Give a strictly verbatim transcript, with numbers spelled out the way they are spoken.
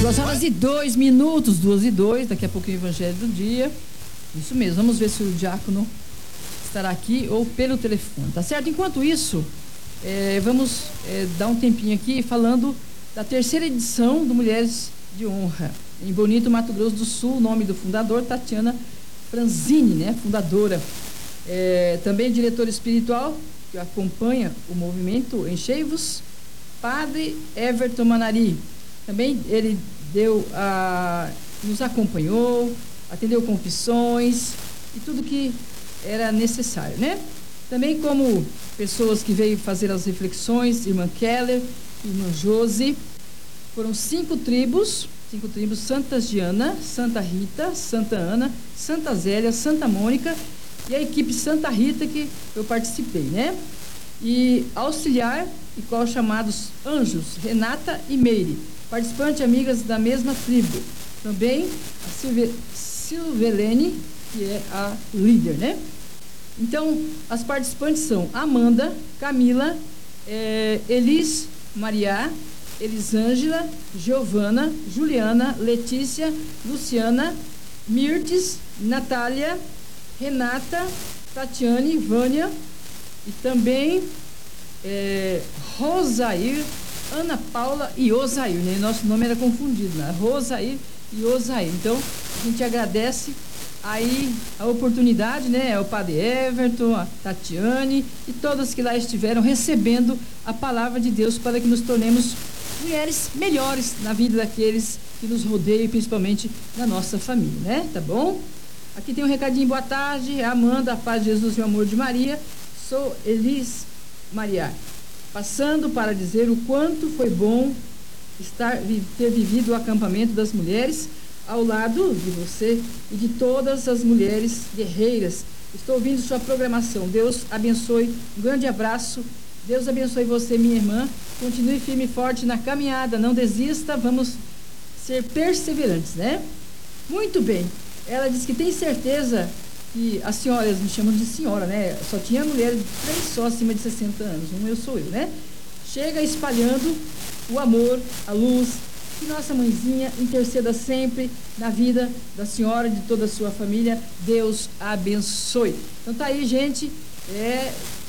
Duas horas e dois minutos, duas e dois, daqui a pouco o Evangelho do Dia. Isso mesmo, vamos ver se o diácono estará aqui ou pelo telefone, tá certo? Enquanto isso, é, vamos é, dar um tempinho aqui falando da terceira edição do Mulheres de Honra, em Bonito, Mato Grosso do Sul. O nome do fundador, Tatiana Franzini, né? Fundadora. É, também diretor espiritual, que acompanha o movimento Enchei-vos, Padre Everton Manari. Também ele deu a, nos acompanhou, atendeu confissões e tudo que era necessário, né? Também como pessoas que veio fazer as reflexões, irmã Keller, irmã Josi. Foram cinco tribos, cinco tribos: Santa Diana, Santa Rita, Santa Ana, Santa Zélia, Santa Mônica e a equipe Santa Rita que eu participei, né? E auxiliar e qual chamados anjos, Renata e Meire, participante amigas da mesma tribo. Também a Silve, Silvelene, que é a líder, né? Então, as participantes são Amanda, Camila, é, Elis Maria, Elisângela, Giovana, Juliana, Letícia, Luciana, Mirtes, Natália, Renata, Tatiane, Vânia e também é, Rosair, Ana Paula e Osair, né? Nosso nome era confundido, né? Rosair e Osair. Então, a gente agradece aí a oportunidade, né? É o Padre Everton, a Tatiane e todas que lá estiveram recebendo a palavra de Deus para que nos tornemos mulheres melhores na vida daqueles que nos rodeiam, principalmente na nossa família, né? Tá bom? Aqui tem um recadinho. Boa tarde, Amanda, a paz de Jesus e o amor de Maria. Sou Elis Maria, passando para dizer o quanto foi bom estar, ter vivido o acampamento das mulheres ao lado de você e de todas as mulheres guerreiras. Estou ouvindo sua programação. Deus abençoe. Um grande abraço. Deus abençoe você, minha irmã. Continue firme e forte na caminhada. Não desista. Vamos ser perseverantes, né? Muito bem. Ela diz que tem certeza que as senhoras me chamam de senhora, né? Só tinha mulheres, três só acima de sessenta anos. Um eu sou eu, né? Chega espalhando o amor, a luz. Que nossa mãezinha interceda sempre na vida da senhora e de toda a sua família. Deus abençoe. Então tá aí, gente. É...